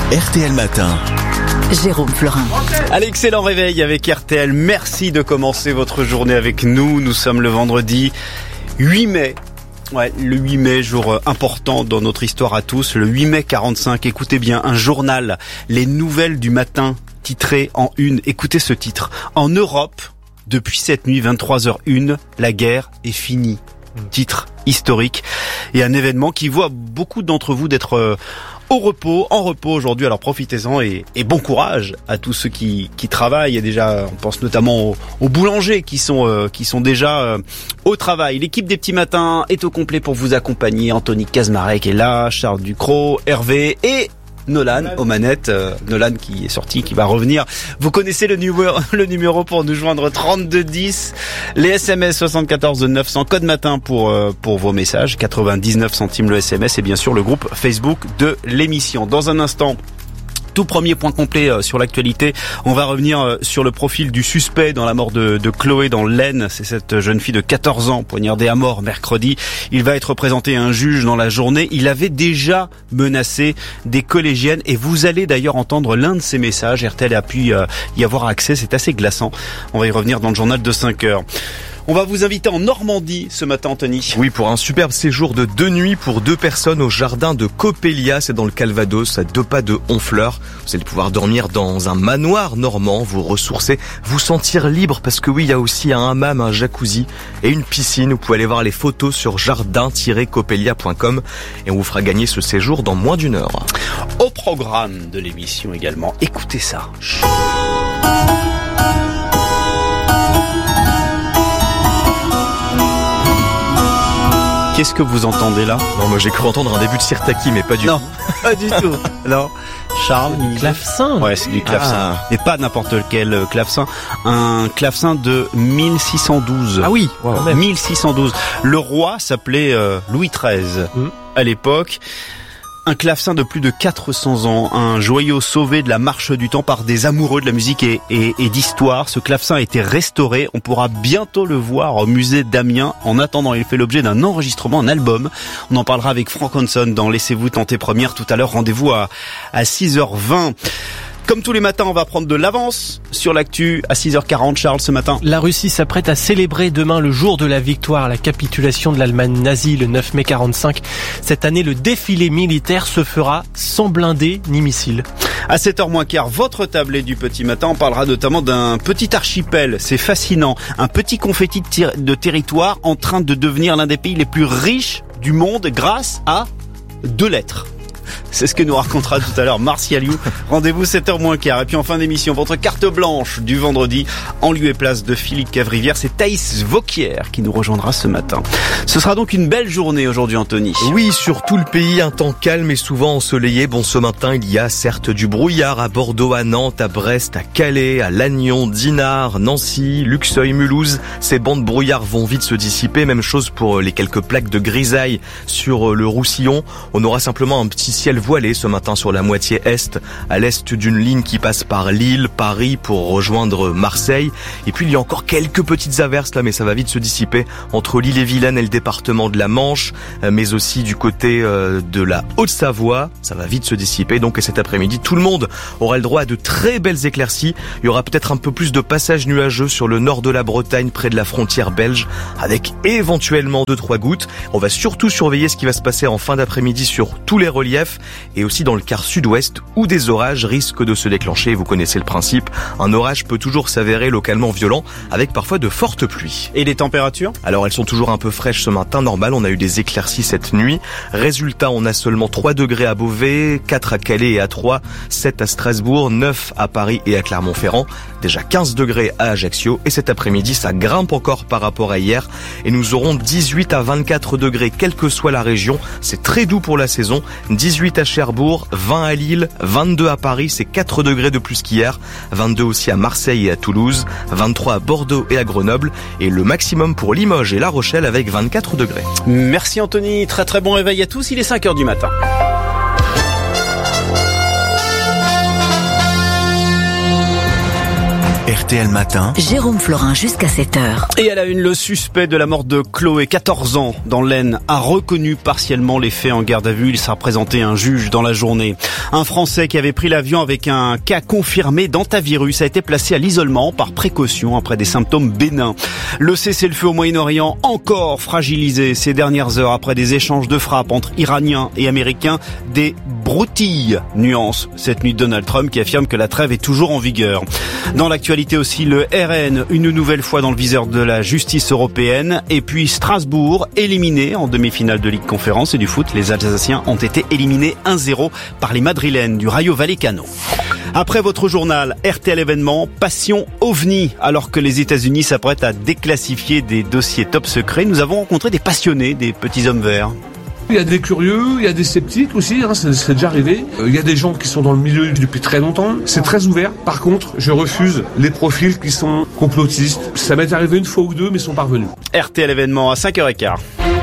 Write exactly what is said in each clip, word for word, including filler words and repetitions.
R T L Matin. Jérôme Florin. Allez, excellent réveil avec R T L. Merci de commencer votre journée avec nous. Nous sommes le vendredi huit mai. Ouais, le huit mai, jour important dans notre histoire à tous. Le huit mai quarante-cinq, écoutez bien, un journal, les nouvelles du matin, titré en une. Écoutez ce titre. En Europe, depuis cette nuit, vingt-trois heures une, la guerre est finie. Titre historique et un événement qui voit beaucoup d'entre vous d'être euh, au repos, en repos aujourd'hui. Alors profitez-en et, et bon courage à tous ceux qui, qui travaillent. Et déjà, on pense notamment aux, aux boulangers qui sont euh, qui sont déjà euh, au travail. L'équipe des petits matins est au complet pour vous accompagner. Anthony Kazmarek est là, Charles Ducrot, Hervé et Nolan, Nolan aux manettes, euh, Nolan qui est sorti, qui va revenir. Vous connaissez le numéro, le numéro pour nous joindre, trente-deux dix, les S M S soixante-quatorze neuf cents, code matin pour euh, pour vos messages, quatre-vingt-dix-neuf centimes le S M S et bien sûr le groupe Facebook de l'émission. Dans un instant, tout premier point complet sur l'actualité. On va revenir sur le profil du suspect dans la mort de, de Chloé dans l'Aisne. C'est cette jeune fille de quatorze ans poignardée à mort mercredi. Il va être présenté à un juge dans la journée. Il avait déjà menacé des collégiennes et vous allez d'ailleurs entendre l'un de ses messages. R T L a pu y avoir accès. C'est assez glaçant. On va y revenir dans le journal de cinq heures. On va vous inviter en Normandie ce matin, Anthony. Oui, pour un superbe séjour de deux nuits pour deux personnes au jardin de Coppelia, c'est dans le Calvados, à deux pas de Honfleur. Vous allez pouvoir dormir dans un manoir normand, vous ressourcer, vous sentir libre, parce que oui, il y a aussi un hammam, un jacuzzi et une piscine. Vous pouvez aller voir les photos sur jardin tiret coppelia point com et on vous fera gagner ce séjour dans moins d'une heure. Au programme de l'émission également, écoutez ça. Qu'est-ce que vous entendez là? Non, moi j'ai cru entendre un début de Sirtaki, mais pas du non, tout. Non, pas du tout. Non. Charles, du clavecin. Ouais, c'est du clavecin. Ah. Et pas n'importe lequel clavecin. Un clavecin de mille six cent douze. Ah oui, wow. mille six cent douze. Le roi s'appelait euh, Louis treize mmh. à l'époque. Un clavecin de plus de quatre cents ans, un joyau sauvé de la marche du temps par des amoureux de la musique et, et, et d'histoire. Ce clavecin a été restauré. On pourra bientôt le voir au musée d'Amiens. En attendant, il fait l'objet d'un enregistrement, un album. On en parlera avec Frank Hanson dans Laissez-vous tenter première tout à l'heure. Rendez-vous à, à six heures vingt. Comme tous les matins, on va prendre de l'avance sur l'actu à six heures quarante. Charles, ce matin. La Russie s'apprête à célébrer demain le jour de la victoire, la capitulation de l'Allemagne nazie le neuf mai quarante-cinq. Cette année, le défilé militaire se fera sans blindés ni missiles. À sept heures moins quart, votre tablée du petit matin, on parlera notamment d'un petit archipel. C'est fascinant. Un petit confetti de, ter- de territoire en train de devenir l'un des pays les plus riches du monde grâce à deux lettres. C'est ce que nous racontera tout à l'heure Martial You. Rendez-vous sept heures moins quart. Et puis en fin d'émission, votre carte blanche du vendredi, en lieu et place de Philippe Cavrivière, c'est Thaïs Vauquier qui nous rejoindra ce matin. Ce sera donc une belle journée aujourd'hui, Anthony. Oui, sur tout le pays, un temps calme et souvent ensoleillé. Bon, ce matin, il y a certes du brouillard à Bordeaux, à Nantes, à Brest, à Calais, à Lannion, Dinard, Nancy, Luxeuil, Mulhouse. Ces bancs de brouillard vont vite se dissiper. Même chose pour les quelques plaques de grisaille sur le Roussillon. On aura simplement un petit ciel voilé ce matin sur la moitié est, à l'est d'une ligne qui passe par Lille, Paris pour rejoindre Marseille. Et puis il y a encore quelques petites averses là, mais ça va vite se dissiper entre l'Ille-et-Vilaine et le département de la Manche, mais aussi du côté de la Haute-Savoie. Ça va vite se dissiper. Donc et cet après-midi, tout le monde aura le droit à de très belles éclaircies. Il y aura peut-être un peu plus de passages nuageux sur le nord de la Bretagne, près de la frontière belge, avec éventuellement deux trois gouttes. On va surtout surveiller ce qui va se passer en fin d'après-midi sur tous les reliefs et aussi dans le quart sud-ouest où des orages risquent de se déclencher. Vous connaissez le principe, un orage peut toujours s'avérer localement violent avec parfois de fortes pluies. Et les températures? Alors elles sont toujours un peu fraîches ce matin, normal, on a eu des éclaircies cette nuit. Résultat, on a seulement trois degrés à Beauvais, quatre à Calais et à Troyes, sept à Strasbourg, neuf à Paris et à Clermont-Ferrand, déjà quinze degrés à Ajaccio et cet après-midi ça grimpe encore par rapport à hier et nous aurons dix-huit à vingt-quatre degrés quelle que soit la région. C'est très doux pour la saison, dix-huit à Cherbourg, vingt à Lille, vingt-deux à Paris, c'est quatre degrés de plus qu'hier, vingt-deux aussi à Marseille et à Toulouse, vingt-trois à Bordeaux et à Grenoble et le maximum pour Limoges et La Rochelle avec vingt-quatre degrés. Merci Anthony, très très bon réveil à tous, il est cinq heures du matin. R R T L Matin. Jérôme Florin jusqu'à sept heures. Et à la une, le suspect de la mort de Chloé, quatorze ans, dans l'Aisne, a reconnu partiellement les faits en garde à vue. Il sera présenté à un juge dans la journée. Un Français qui avait pris l'avion avec un cas confirmé d'hantavirus a été placé à l'isolement par précaution après des symptômes bénins. Le cessez-le-feu au Moyen-Orient encore fragilisé ces dernières heures après des échanges de frappes entre Iraniens et Américains. Des broutilles, nuance cette nuit Donald Trump qui affirme que la trêve est toujours en vigueur. Dans l'actualité aussi, le R N, une nouvelle fois dans le viseur de la justice européenne. Et puis Strasbourg, éliminé en demi-finale de Ligue Conférence et du foot. Les Alsaciens ont été éliminés un zéro par les Madrilènes du Rayo Vallecano. Après votre journal, R T L événement, passion ovni. Alors que les États-Unis s'apprêtent à déclassifier des dossiers top secrets, nous avons rencontré des passionnés, des petits hommes verts. Il y a des curieux, il y a des sceptiques aussi, hein, c'est, c'est déjà arrivé. Euh, il y a des gens qui sont dans le milieu depuis très longtemps. C'est très ouvert. Par contre, je refuse les profils qui sont complotistes. Ça m'est arrivé une fois ou deux, mais ils sont parvenus. R T L événement à cinq heures quinze.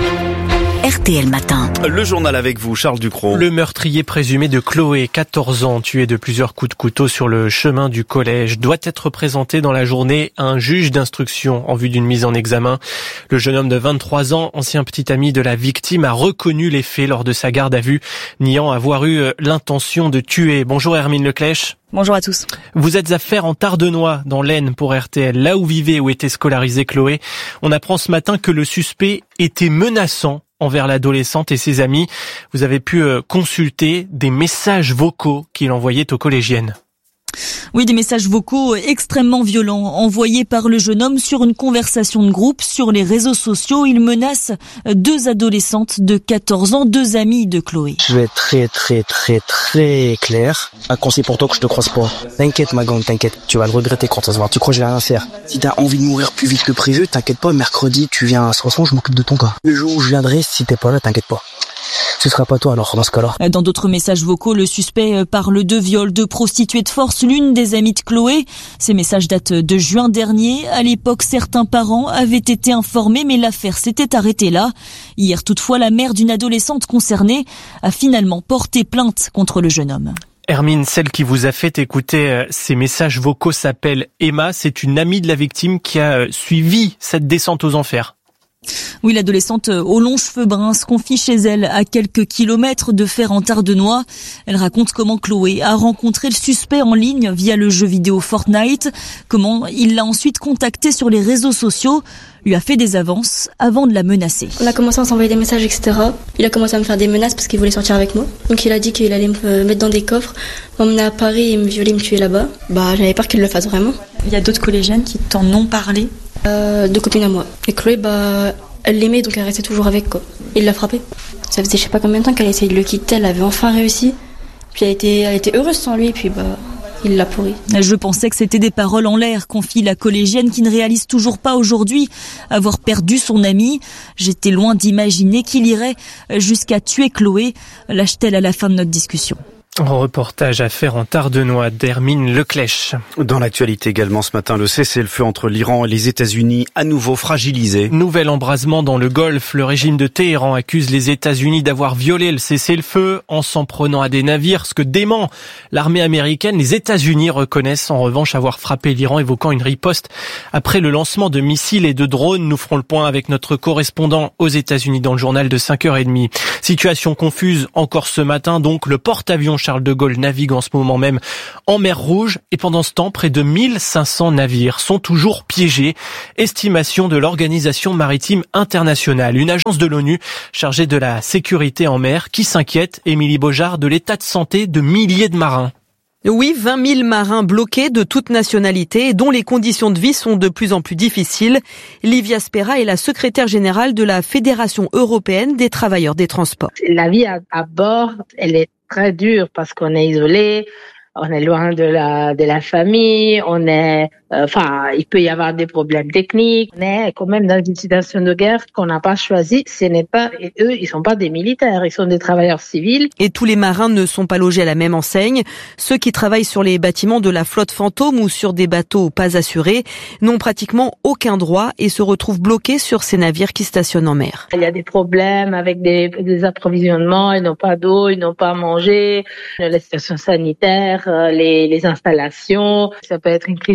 R T L Matin. Le journal avec vous, Charles Ducrot. Le meurtrier présumé de Chloé, quatorze ans, tué de plusieurs coups de couteau sur le chemin du collège, doit être présenté dans la journée à un juge d'instruction en vue d'une mise en examen. Le jeune homme de vingt-trois ans, ancien petit ami de la victime, a reconnu les faits lors de sa garde à vue, niant avoir eu l'intention de tuer. Bonjour Hermine Leclèche. Bonjour à tous. Vous êtes à Fère en Tardenois, dans l'Aisne pour R T L, là où vivait ou était scolarisée Chloé. On apprend ce matin que le suspect était menaçant envers l'adolescente et ses amis. Vous avez pu consulter des messages vocaux qu'il envoyait aux collégiennes. Oui, des messages vocaux extrêmement violents envoyés par le jeune homme sur une conversation de groupe sur les réseaux sociaux. Il menace deux adolescentes de quatorze ans, deux amies de Chloé. Je vais être très très très très clair. Un conseil pour toi que je te croise pas. T'inquiète ma gang, t'inquiète. Tu vas le regretter quand ça se voit. Tu crois que je vais rien faire. Si t'as envie de mourir plus vite que prévu, t'inquiète pas, mercredi tu viens à Soissons, je m'occupe de ton cas. Le jour où je viendrai, si t'es pas là, t'inquiète pas. Ce sera pas toi alors dans ce cas-là. Dans d'autres messages vocaux, le suspect parle de viol, de prostituée de force, l'une des amies de Chloé. Ces messages datent de juin dernier. À l'époque, certains parents avaient été informés, mais l'affaire s'était arrêtée là. Hier, toutefois, la mère d'une adolescente concernée a finalement porté plainte contre le jeune homme. Hermine, celle qui vous a fait écouter ces messages vocaux s'appelle Emma. C'est une amie de la victime qui a suivi cette descente aux enfers. Oui, l'adolescente aux longs cheveux bruns se confie chez elle à quelques kilomètres de Fère en Tardenois. Elle raconte comment Chloé a rencontré le suspect en ligne via le jeu vidéo Fortnite, comment il l'a ensuite contacté sur les réseaux sociaux, lui a fait des avances avant de la menacer. On a commencé à s'envoyer des messages, et cetera. Il a commencé à me faire des menaces parce qu'il voulait sortir avec moi. Donc il a dit qu'il allait me mettre dans des coffres, m'emmener à Paris et me violer, me tuer là-bas. Bah j'avais peur qu'il le fasse vraiment. Il y a d'autres collégiennes qui t'en ont parlé. Euh, deux copines à moi. Et Chloé, bah, elle l'aimait, donc elle restait toujours avec, quoi. Il l'a frappée. Ça faisait je sais pas combien de temps qu'elle essayait de le quitter, elle avait enfin réussi. Puis elle était, elle était heureuse sans lui, et puis bah, il l'a pourri. Je pensais que c'était des paroles en l'air, confie la collégienne qui ne réalise toujours pas aujourd'hui avoir perdu son amie. J'étais loin d'imaginer qu'il irait jusqu'à tuer Chloé, lâche-t-elle à la fin de notre discussion. Reportage à faire en Tardenois d'Hermine Leclèche. Dans l'actualité également ce matin, le cessez-le-feu entre l'Iran et les États-Unis à nouveau fragilisé. Nouvel embrasement dans le Golfe. Le régime de Téhéran accuse les États-Unis d'avoir violé le cessez-le-feu en s'en prenant à des navires, ce que dément l'armée américaine. Les États-Unis reconnaissent en revanche avoir frappé l'Iran, évoquant une riposte après le lancement de missiles et de drones. Nous ferons le point avec notre correspondant aux États-Unis dans le journal de cinq heures trente. Situation confuse encore ce matin, donc le porte-avions Charles de Gaulle navigue en ce moment même en mer Rouge et pendant ce temps, près de mille cinq cents navires sont toujours piégés. Estimation de l'Organisation maritime internationale, une agence de l'ONU chargée de la sécurité en mer qui s'inquiète, Émilie Beaujard, de l'état de santé de milliers de marins. Oui, vingt mille marins bloqués de toute nationalité et dont les conditions de vie sont de plus en plus difficiles. Livia Spera est la secrétaire générale de la Fédération européenne des travailleurs des transports. La vie à, à bord, elle est très dure parce qu'on est isolé, on est loin de la de la famille, on est, euh, enfin, il peut y avoir des problèmes techniques. On est quand même dans une situation de guerre qu'on n'a pas choisie. Ce n'est pas, et eux, ils sont pas des militaires, ils sont des travailleurs civils. Et tous les marins ne sont pas logés à la même enseigne. Ceux qui travaillent sur les bâtiments de la flotte fantôme ou sur des bateaux pas assurés n'ont pratiquement aucun droit et se retrouvent bloqués sur ces navires qui stationnent en mer. Il y a des problèmes avec des, des approvisionnements, ils n'ont pas d'eau, ils n'ont pas à manger, la situation sanitaire, les, les installations, ça peut être une crise humanitaire.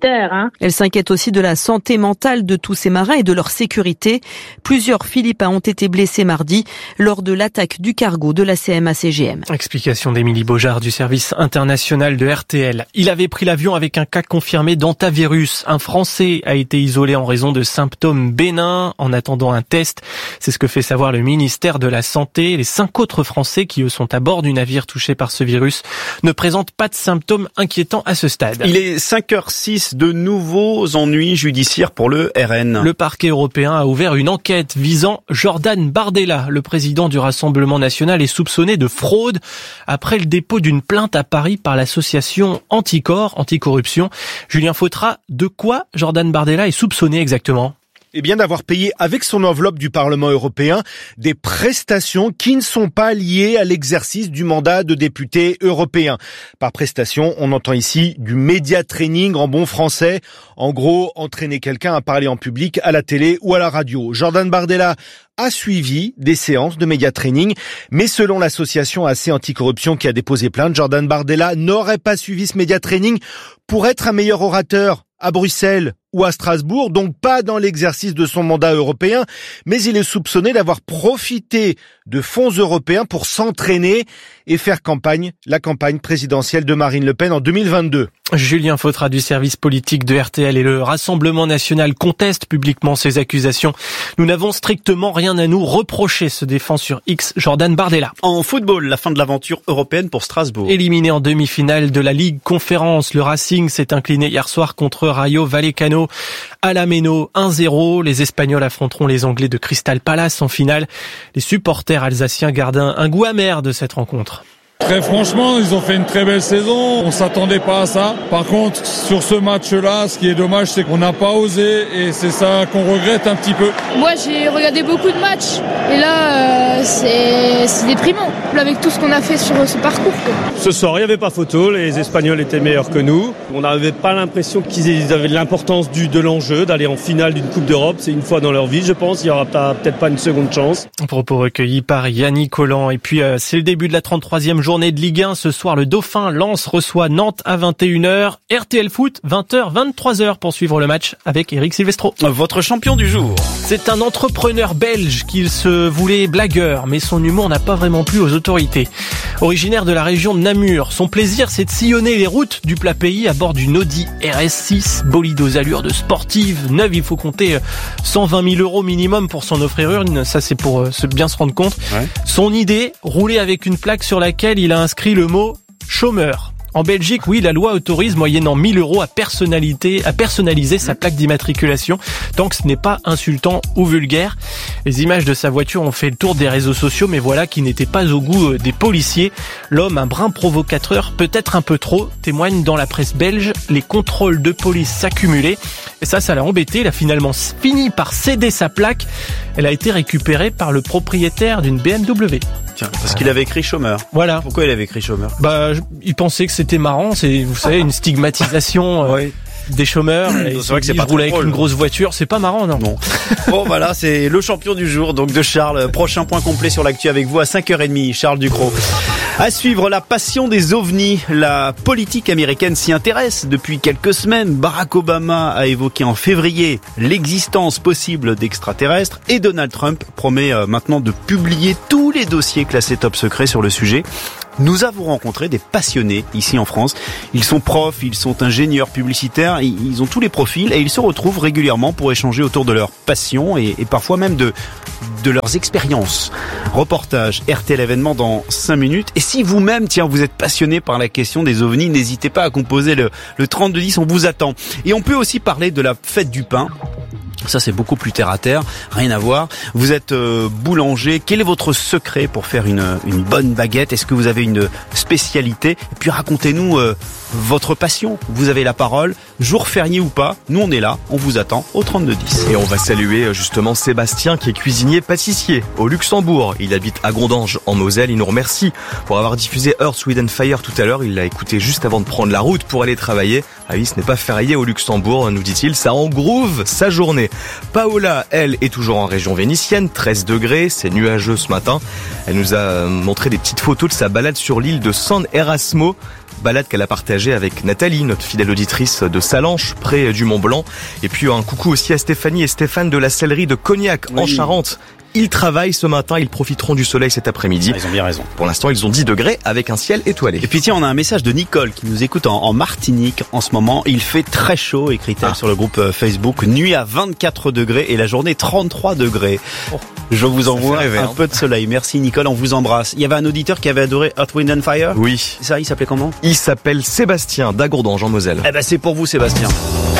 militaire. Hein. Elle s'inquiète aussi de la santé mentale de tous ces marins et de leur sécurité. Plusieurs Philippins ont été blessés mardi lors de l'attaque du cargo de la C M A C G M. Explication d'Émilie Beaujard du service international de R T L. Il avait pris l'avion avec un cas confirmé d'hantavirus. Un Français a été isolé en raison de symptômes bénins en attendant un test. C'est ce que fait savoir le ministère de la Santé. Les cinq autres Français qui eux sont à bord du navire touché par ce virus ne présentent pas de symptômes inquiétants à ce stade. Il est cinq heures six, de nouveaux ennuis judiciaires pour le R N. Le parquet européen a ouvert une enquête visant Jordan Bardella. Le président du Rassemblement national est soupçonné de fraude après le dépôt d'une plainte à Paris par l'association Anticorps, Anticorruption. Julien Fautra, de quoi Jordan Bardella est soupçonné exactement ? Eh bien, d'avoir payé avec son enveloppe du Parlement européen des prestations qui ne sont pas liées à l'exercice du mandat de député européen. Par prestation, on entend ici du média training en bon français. En gros, entraîner quelqu'un à parler en public, à la télé ou à la radio. Jordan Bardella a suivi des séances de média training, mais selon l'association A C Anticorruption qui a déposé plainte, Jordan Bardella n'aurait pas suivi ce média training pour être un meilleur orateur à Bruxelles ou à Strasbourg, donc pas dans l'exercice de son mandat européen, mais il est soupçonné d'avoir profité de fonds européens pour s'entraîner et faire campagne, la campagne présidentielle de Marine Le Pen en deux mille vingt-deux. Julien Fautra du service politique de R T L et le Rassemblement national contestent publiquement ces accusations. Nous n'avons strictement rien à nous reprocher, se défend sur X Jordan Bardella. En football, la fin de l'aventure européenne pour Strasbourg. Éliminé en demi-finale de la Ligue Conférence, le Racing s'est incliné hier soir contre Rayo Vallecano à la Méno un zéro. Les Espagnols affronteront les Anglais de Crystal Palace en finale. Les supporters alsaciens gardent un, un goût amer de cette rencontre. Très franchement, ils ont fait une très belle saison. On s'attendait pas à ça. Par contre, sur ce match-là, ce qui est dommage, c'est qu'on n'a pas osé et c'est ça qu'on regrette un petit peu. Moi, j'ai regardé beaucoup de matchs et là, euh, c'est, c'est déprimant avec tout ce qu'on a fait sur ce parcours. Quoi. Ce soir, il n'y avait pas photo. Les Espagnols étaient meilleurs que nous. On n'avait pas l'impression qu'ils avaient de l'importance du, de l'enjeu d'aller en finale d'une Coupe d'Europe. C'est une fois dans leur vie, je pense. Il n'y aura pas, peut-être pas une seconde chance. Propos recueillis par Yannick Collant. Et puis, euh, c'est le début de la trente-troisième journée de Ligue un. Ce soir, le Dauphin Lens reçoit Nantes à vingt et une heures. R T L Foot, vingt heures, vingt-trois heures pour suivre le match avec Eric Silvestro. Votre champion du jour. C'est un entrepreneur belge qui se voulait blagueur, mais son humour n'a pas vraiment plu aux autorités. Originaire de la région de Namur, son plaisir c'est de sillonner les routes du plat pays à bord d'une Audi R S six, bolide aux allures de sportive. Neuve, il faut compter cent vingt mille euros minimum pour s'en offrir une, ça c'est pour bien se rendre compte. Ouais. Son idée, rouler avec une plaque sur laquelle il a inscrit le mot chômeur. En Belgique, oui, la loi autorise moyennant mille euros à personnalité, à personnaliser sa plaque d'immatriculation, tant que ce n'est pas insultant ou vulgaire. Les images de sa voiture ont fait le tour des réseaux sociaux, mais voilà qui n'était pas au goût des policiers. L'homme, un brin provocateur, peut-être un peu trop, témoigne dans la presse belge, les contrôles de police s'accumulaient. Et ça, ça l'a embêté. Il a finalement fini par céder sa plaque. Elle a été récupérée par le propriétaire d'une B M W. Tiens, parce qu'il avait écrit chômeur. Voilà. Pourquoi il avait écrit chômeur ? Bah, il pensait que c'était marrant. C'est, vous savez, une stigmatisation euh, oui. des chômeurs. Et c'est vrai que c'est pas rouler avec une grosse voiture, c'est pas marrant, non ? Non. Bon, voilà, c'est le champion du jour, donc de Charles. Prochain point complet sur l'actu avec vous à cinq heures trente, Charles Ducrot. À suivre, la passion des ovnis. La politique américaine s'y intéresse depuis quelques semaines. Barack Obama a évoqué en février l'existence possible d'extraterrestres et Donald Trump promet maintenant de publier tous les dossiers classés top secret sur le sujet. Nous avons rencontré des passionnés ici en France. Ils sont profs, ils sont ingénieurs publicitaires, ils ont tous les profils et ils se retrouvent régulièrement pour échanger autour de leur passion et, et parfois même de, de leurs expériences. Reportage R T L événement dans cinq minutes. Et si vous-même, tiens, vous êtes passionné par la question des ovnis, n'hésitez pas à composer le, le trente-deux dix, on vous attend. Et on peut aussi parler de la fête du pain. Ça, c'est beaucoup plus terre à terre, rien à voir. Vous êtes euh, boulanger. Quel est votre secret pour faire une, une bonne baguette ? Est-ce que vous avez une spécialité ? Et puis racontez-nous euh, votre passion. Vous avez la parole, jour férié ou pas. Nous, on est là, on vous attend au trente-deux dix. Et on va saluer justement Sébastien qui est cuisinier-pâtissier au Luxembourg. Il habite à Gondange en Moselle. Il nous remercie pour avoir diffusé Earth, Wind and Fire tout à l'heure. Il l'a écouté juste avant de prendre la route pour aller travailler. Ah oui, ce n'est pas férié au Luxembourg, nous dit-il. Ça engroove sa journée. Paola, elle, est toujours en région vénitienne, treize degrés, c'est nuageux ce matin. Elle nous a montré des petites photos de sa balade sur l'île de San Erasmo, balade qu'elle a partagée partager avec Nathalie, notre fidèle auditrice de Salanches, près du Mont-Blanc. Et puis un coucou aussi à Stéphanie et Stéphane de la sellerie de Cognac, oui. en Charente. Ils travaillent ce matin, ils profiteront du soleil cet après-midi. Ah, ils ont bien raison. Pour l'instant, ils ont dix degrés avec un ciel étoilé. Et puis tiens, on a un message de Nicole qui nous écoute en, en Martinique en ce moment. Il fait très chaud, écrit-elle ah. sur le groupe Facebook. Nuit à vingt-quatre degrés et la journée trente-trois degrés. Oh. Je vous envoie rêver, un hein. peu de soleil. Merci Nicole, on vous embrasse. Il y avait un auditeur qui avait adoré Earth, Wind and Fire. Oui. Ça, il s'appelait comment? Il s'appelle Sébastien d'Agourdan, en Moselle. Eh ben c'est pour vous Sébastien.